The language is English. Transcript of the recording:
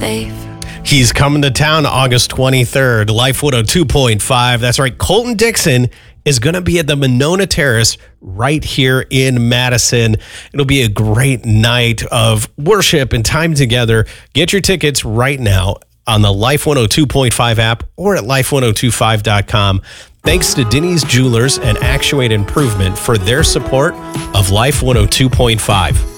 favor. He's coming to town August 23rd, Life 102.5. That's right. Colton Dixon is going to be at the Monona Terrace right here in Madison. It'll be a great night of worship and time together. Get your tickets right now on the Life 102.5 app or at life1025.com. Thanks to Denny's Jewelers and Actuate Improvement for their support of Life 102.5.